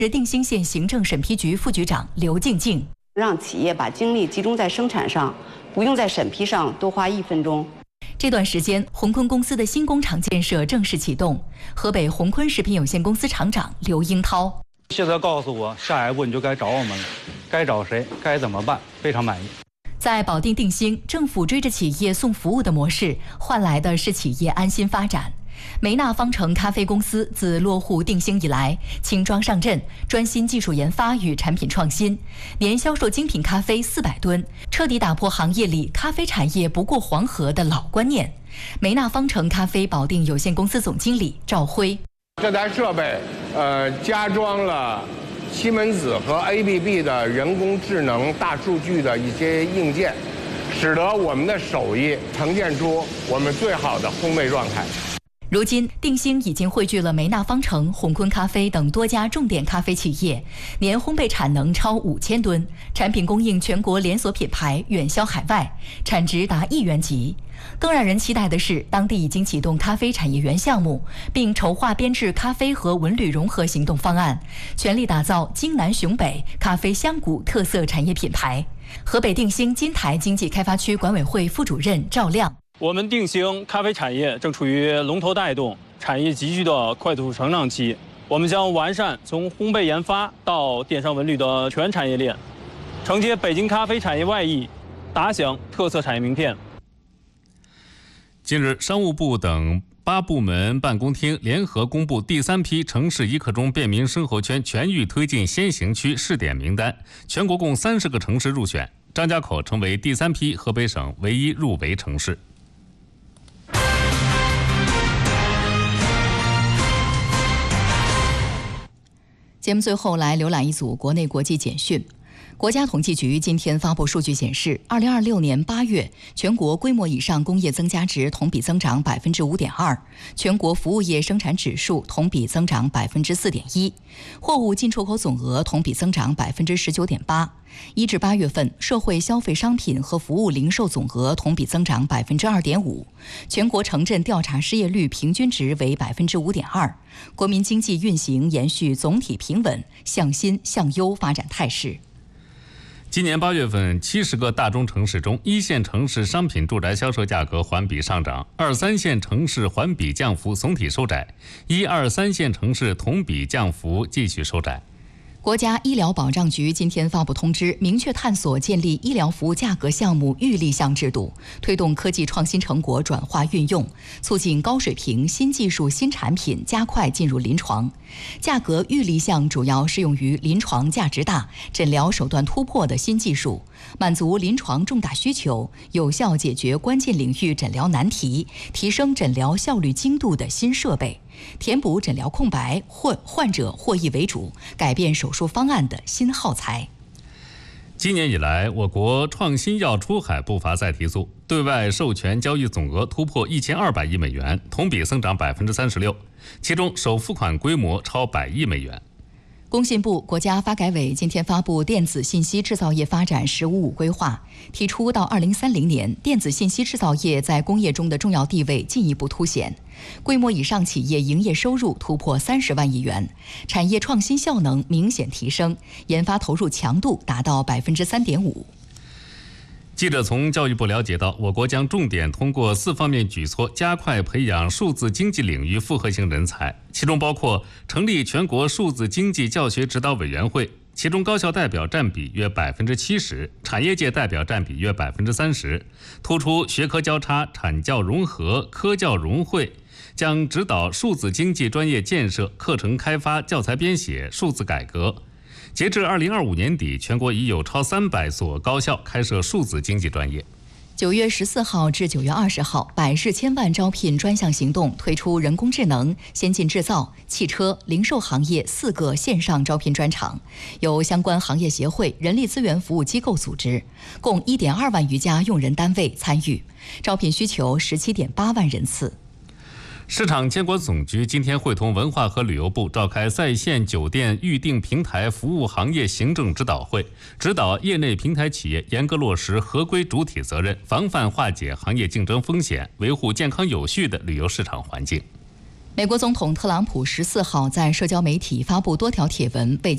定兴县行政审批局副局长刘静静， 让企业把精力集中在生产上，不用在审批上多花1分钟。 这段时间，宏坤公司的新工厂建设正式启动。河北宏坤食品有限公司厂长刘英涛： 现在告诉我，下一步你就该找我们了，该找谁，该怎么办，非常满意。 在保定定兴，政府追着企业送服务的模式，换来的是企业安心发展。梅纳方程咖啡公司自落户定兴以来，轻装上阵，专心技术研发与产品创新，年销售精品咖啡400吨，彻底打破行业里咖啡产业不过黄河的老观念。梅纳方程咖啡保定有限公司总经理赵辉： 这台设备，加装了西门子和 ABB 的人工智能、大数据的一些硬件，使得我们的手艺呈现出我们最好的烘焙状态。 如今，定兴已经汇聚了梅纳方程、宏坤咖啡等多家重点咖啡企业，年烘焙产能超5000吨，产品供应全国连锁品牌，远销海外，产值达亿元级。更让人期待的是，当地已经启动咖啡产业园项目，并筹划编制咖啡和文旅融合行动方案，全力打造京南雄北咖啡香谷特色产业品牌。河北定兴金台经济开发区管委会副主任赵亮： 我们定兴咖啡产业正处于龙头带动、产业急剧的快速成长期。我们将完善从烘焙研发到电商文旅的全产业链，承接北京咖啡产业外溢，打响特色产业名片。 近日，商务部等8部门办公厅联合公布第3批城市一刻钟便民生活圈全域推进先行区试点名单，全国共30个城市入选，张家口成为第3批河北省唯一入围城市。 节目最后来浏览一组国内国际简讯。国家统计局今天发布数据显示，2026年8月，全国规模以上工业增加值同比增长5.2%，全国服务业生产指数同比增长4.1%，货物进出口总额同比增长19.8%。1至8月份，社会消费商品和服务零售总额同比增长2.5%，全国城镇调查失业率平均值为5.2%，国民经济运行延续总体平稳、向新向优发展态势。 今年8月份，70个大中城市中，1线城市商品住宅销售价格环比上涨，2、3线城市环比降幅总体收窄，1、2、3线城市同比降幅继续收窄。 国家医疗保障局今天发布通知，明确探索建立医疗服务价格项目预立项制度，推动科技创新成果转化运用，促进高水平新技术新产品加快进入临床。价格预立项主要适用于临床价值大、诊疗手段突破的新技术，满足临床重大需求、有效解决关键领域诊疗难题、提升诊疗效率精度的新设备，填补诊疗空白、患者获益为主、改变手术方案的新耗材。 今年以来，我国创新药出海步伐在提速，对外授权交易总额突破1200亿美元，同比增长36%，其中首付款规模超100亿美元。 工信部、国家发改委今天发布电子信息制造业发展“十五五”规划，提出到2030年，电子信息制造业在工业中的重要地位进一步凸显，规模以上企业营业收入突破30万亿元，产业创新效能明显提升，研发投入强度达到3.5%。 记者从教育部了解到，我国将重点通过4方面举措，加快培养数字经济领域复合型人才，其中包括成立全国数字经济教学指导委员会，其中高校代表占比约70%，产业界代表占比约30%，突出学科交叉、产教融合、科教融汇，将指导数字经济专业建设、课程开发、教材编写、数字改革。截至2025年底，全国已有超300所高校开设数字经济专业。 9月14号至9月20号，百世千万招聘专项行动推出人工智能、先进制造、汽车、零售行业4个线上招聘专场，由相关行业协会、人力资源服务机构组织，共1.2万余家用人单位参与，招聘需求17.8万人次。 市场监管总局今天会同文化和旅游部召开在线酒店预订平台服务行业行政指导会，指导业内平台企业严格落实合规主体责任，防范化解行业竞争风险，维护健康有序的旅游市场环境。 美国总统特朗普14号在社交媒体发布多条帖文，为